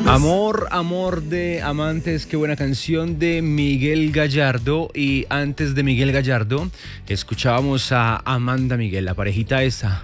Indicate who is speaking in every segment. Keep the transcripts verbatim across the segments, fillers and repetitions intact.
Speaker 1: Amor, amor de amantes, qué buena canción de Miguel Gallardo. Y antes de Miguel Gallardo, escuchábamos a Amanda Miguel, la parejita esa.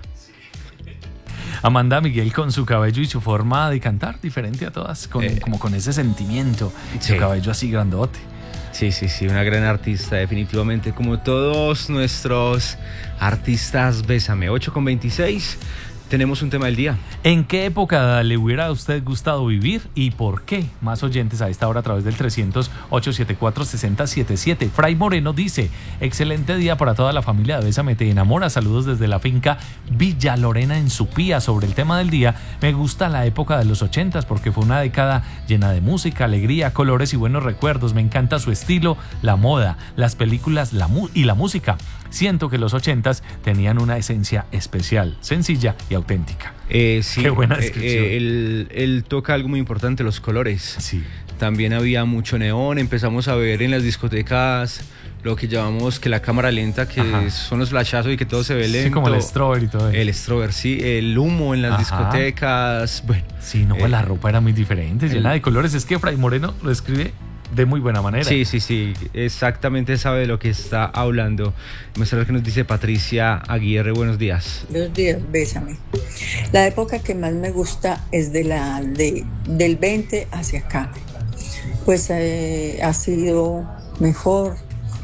Speaker 2: Amanda Miguel con su cabello y su forma de cantar diferente a todas, con, eh, como con ese sentimiento, sí. Su cabello así grandote.
Speaker 1: Sí, sí, sí, una gran artista, definitivamente, como todos nuestros artistas. Bésame, ocho con veintiséis. Tenemos un tema del día.
Speaker 2: ¿En qué época le hubiera a usted gustado vivir y por qué? Más oyentes a esta hora a través del trescientos, ochocientos setenta y cuatro, sesenta setenta y siete. Fray Moreno dice: excelente día para toda la familia de Bésame Te Enamora. Saludos desde la finca Villa Lorena en Supía. Sobre el tema del día, me gusta la época de los ochentas porque fue una década llena de música, alegría, colores y buenos recuerdos. Me encanta su estilo, la moda, las películas la mu- y la música. Siento que los ochentas tenían una esencia especial, sencilla y auténtica.
Speaker 1: Eh, sí,
Speaker 2: qué buena descripción.
Speaker 1: Eh, él, él toca algo muy importante, los colores.
Speaker 2: Sí.
Speaker 1: También había mucho neón. Empezamos a ver en las discotecas lo que llamamos que la cámara lenta, que Ajá. son los flashazos y que todo se ve lento.
Speaker 2: Sí, como el strober y todo eso.
Speaker 1: El strober, sí. El humo en las Ajá. discotecas. Bueno.
Speaker 2: Sí, no, eh, la ropa era muy diferente, el, llena de colores. Es que Fray Moreno lo escribe de muy buena manera.
Speaker 1: Sí, sí, sí, exactamente sabe de lo que está hablando. Vamos a ver qué nos dice Patricia Aguirre. Buenos días.
Speaker 3: Buenos días, Bésame. La época que más me gusta es de la de, del veinte hacia acá. Pues eh, ha sido mejor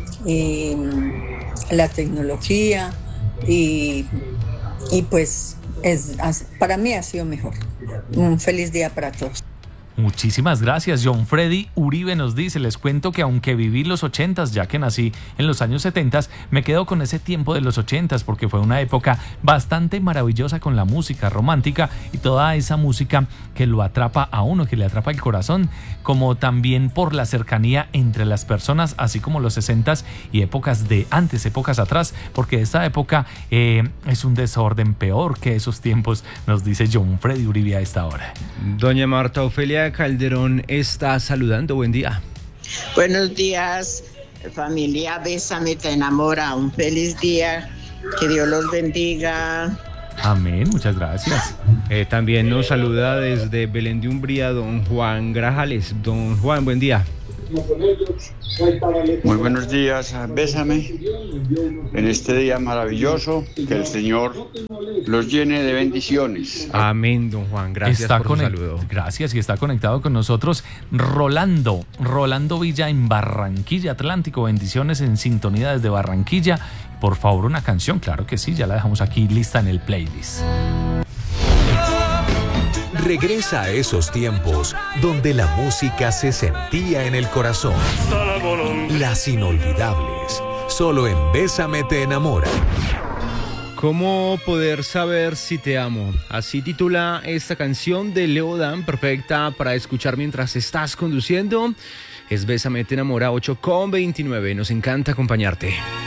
Speaker 3: eh, la tecnología y, y pues es, para mí ha sido mejor. Un feliz día para todos.
Speaker 2: Muchísimas gracias. John Freddy Uribe nos dice: les cuento que aunque viví los ochentas, ya que nací en los años setentas, me quedo con ese tiempo de los ochentas porque fue una época bastante maravillosa con la música romántica y toda esa música que lo atrapa a uno, que le atrapa el corazón, como también por la cercanía entre las personas, así como los sesentas y épocas de antes, épocas atrás, porque esta época eh, es un desorden peor que esos tiempos, nos dice John Freddy Uribe a esta hora.
Speaker 1: Doña Marta Ofelia Calderón está saludando. Buen día.
Speaker 4: Buenos días, familia Bésame Te Enamora. Un feliz día. Que Dios los bendiga.
Speaker 2: Amén, muchas gracias.
Speaker 1: Eh, también nos saluda desde Belén de Umbría don Juan Grajales. Don Juan, buen día.
Speaker 5: Muy buenos días, Bésame. En este día maravilloso, que el Señor los llene de bendiciones.
Speaker 1: Amén, don Juan. Gracias
Speaker 2: está
Speaker 1: por
Speaker 2: conect-
Speaker 1: su saludo.
Speaker 2: Gracias, y está conectado con nosotros Rolando. Rolando Villa en Barranquilla, Atlántico. Bendiciones en sintonía desde Barranquilla. Por favor, una canción, claro que sí, ya la dejamos aquí lista en el playlist.
Speaker 6: Regresa a esos tiempos donde la música se sentía en el corazón. Las inolvidables, solo en Bésame Te Enamora.
Speaker 1: ¿Cómo poder saber si te amo? Así titula esta canción de Leo Dan, perfecta para escuchar mientras estás conduciendo. Es Bésame Te Enamora, ocho con veintinueve. Nos encanta acompañarte.